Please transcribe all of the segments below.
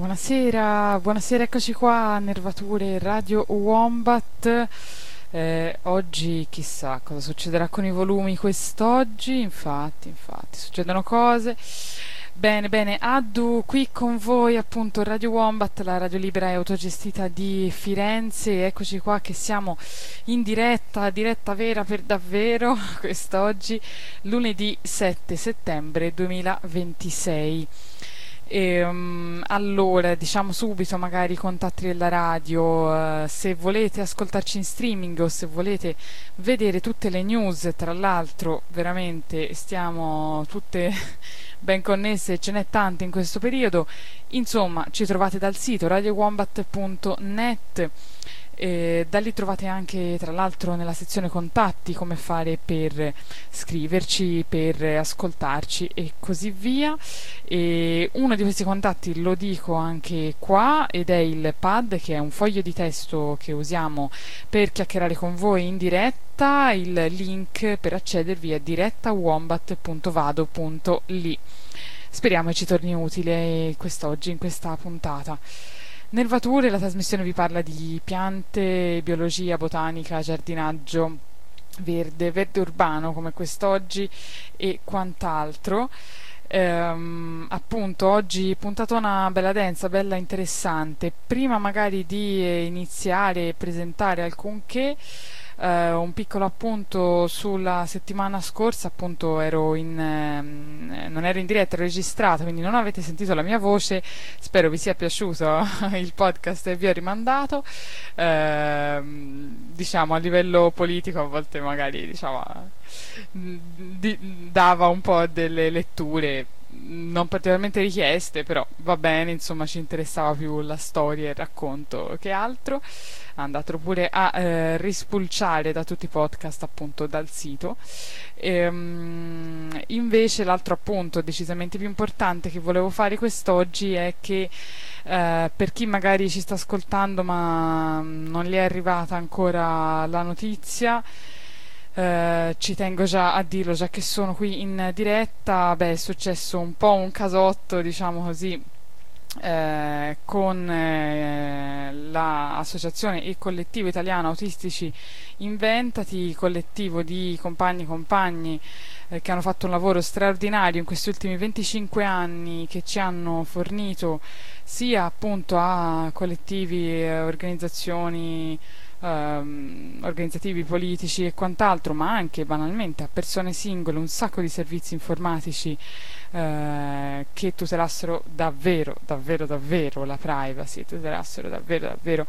Buonasera, buonasera, eccoci qua a Nervature Radio Wombat. Oggi chissà cosa succederà con i volumi quest'oggi, infatti, succedono cose. Bene, bene, Addu qui con voi, appunto, Radio Wombat, la radio libera e autogestita di Firenze. Eccoci qua che siamo in diretta vera per davvero, quest'oggi, lunedì 7 settembre 2026. Allora, diciamo subito magari i contatti della radio, se volete ascoltarci in streaming o se volete vedere tutte le news, tra l'altro veramente stiamo tutte ben connesse, ce n'è tante in questo periodo. Insomma, ci trovate dal sito radiowombat.net. Da lì trovate anche, tra l'altro, nella sezione contatti come fare per scriverci, per ascoltarci e così via. E uno di questi contatti lo dico anche qua ed è il pad, che è un foglio di testo che usiamo per chiacchierare con voi in diretta. Il link per accedervi è direttawombat.vado.li. Speriamo che ci torni utile quest'oggi in questa puntata. Nervature, la trasmissione vi parla di piante, biologia, botanica, giardinaggio, verde urbano come quest'oggi e quant'altro. Appunto, oggi puntatona bella densa, bella interessante. Prima magari di iniziare e presentare alcunché, un piccolo appunto sulla settimana scorsa. Appunto non ero in diretta, ero registrata, quindi non avete sentito la mia voce. Spero vi sia piaciuto il podcast e vi ho rimandato. Diciamo, a livello politico a volte magari, diciamo, dava un po' delle letture non particolarmente richieste, però va bene, insomma, ci interessava più la storia e il racconto che altro. Andatelo pure a rispulciare da tutti i podcast, appunto, dal sito. Invece l'altro appunto decisamente più importante che volevo fare quest'oggi è che per chi magari ci sta ascoltando ma non gli è arrivata ancora la notizia, ci tengo già a dirlo, già che sono qui in diretta. È successo un po' un casotto, diciamo così, con l'associazione e collettivo italiano autistici Inventati, collettivo di compagni e compagni che hanno fatto un lavoro straordinario in questi ultimi 25 anni, che ci hanno fornito sia appunto a collettivi, organizzazioni, organizzativi politici e quant'altro, ma anche banalmente a persone singole, un sacco di servizi informatici che tutelassero davvero la privacy, tutelassero davvero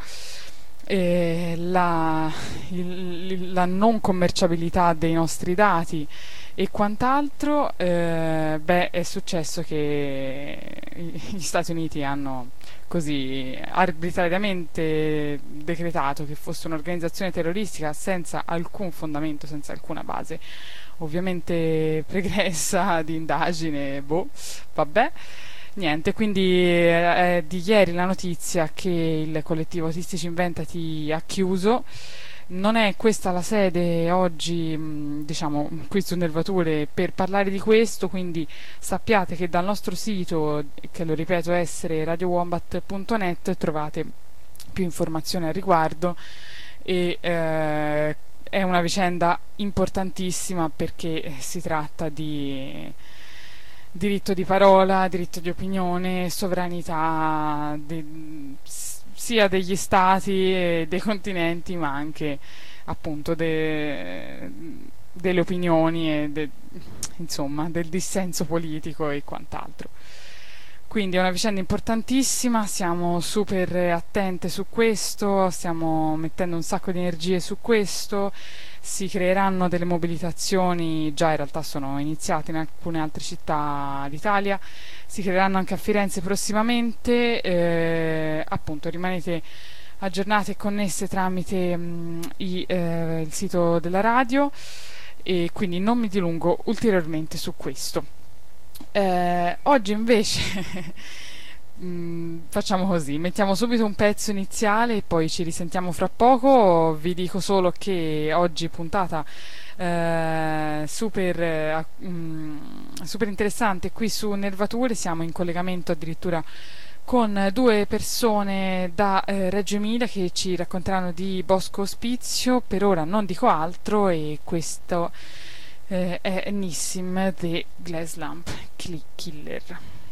la non commerciabilità dei nostri dati e quant'altro. È successo che gli Stati Uniti hanno così arbitrariamente decretato che fosse un'organizzazione terroristica senza alcun fondamento, senza alcuna base ovviamente pregressa di indagine. Vabbè. Niente, quindi è di ieri la notizia che il collettivo Autistici Inventati ha chiuso. Non è questa la sede oggi, diciamo, qui su Nervature per parlare di questo, quindi sappiate che dal nostro sito, che lo ripeto essere radiowombat.net, trovate più informazioni al riguardo. E è una vicenda importantissima perché si tratta di diritto di parola, diritto di opinione, sovranità sia degli stati e dei continenti, ma anche appunto delle opinioni e insomma del dissenso politico e quant'altro. Quindi è una vicenda importantissima, siamo super attente su questo, stiamo mettendo un sacco di energie su questo. Si creeranno delle mobilitazioni, già in realtà sono iniziate in alcune altre città d'Italia, si creeranno anche a Firenze prossimamente. Appunto, rimanete aggiornate e connesse tramite il sito della radio, e quindi non mi dilungo ulteriormente su questo. Oggi invece facciamo così, mettiamo subito un pezzo iniziale e poi ci risentiamo fra poco. Vi dico solo che oggi puntata super interessante qui su Nervature, siamo in collegamento addirittura con due persone da Reggio Emilia che ci racconteranno di Bosco Ospizio. Per ora non dico altro, e questo è Nissim The Glass Lamp Killer.